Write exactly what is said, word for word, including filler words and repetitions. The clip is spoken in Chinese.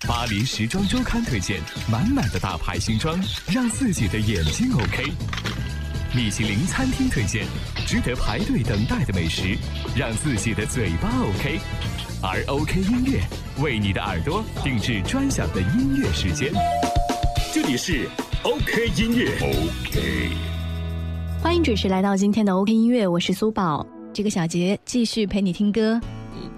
巴黎时装周刊推荐满满的大牌新装，让自己的眼睛 OK。米其林餐厅推荐值得排队等待的美食，让自己的嘴巴 OK。而 OK 音乐为你的耳朵定制专享的音乐时间。这里是 OK 音乐 OK。 欢迎准时来到今天的 OK 音乐，我是苏宝。这个小节继续陪你听歌。